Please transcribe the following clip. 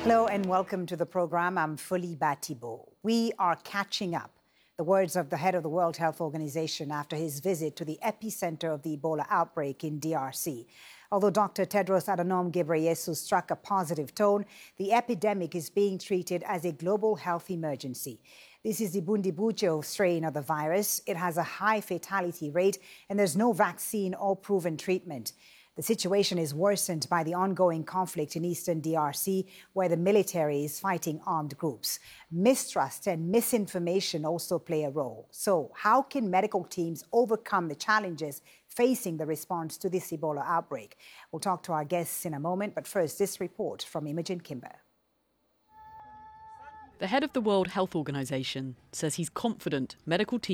Hello and welcome to the program. I'm Fuliba Thibault. We are catching up. The words of the head of the World Health Organization after his visit to the epicenter of the Ebola outbreak in DRC. Although Dr. Tedros Adhanom Ghebreyesus struck a positive tone, the epidemic is being treated as a global health emergency. This is the Bundibugyo strain of the virus. It has a high fatality rate and there's no vaccine or proven treatment. The situation is worsened by the ongoing conflict in eastern DRC, where the military is fighting armed groups. Mistrust and misinformation also play a role. So how can medical teams overcome the challenges facing the response to this Ebola outbreak? We'll talk to our guests in a moment, but first, this report from Imogen Kimber. The head of the World Health Organization says he's confident medical teams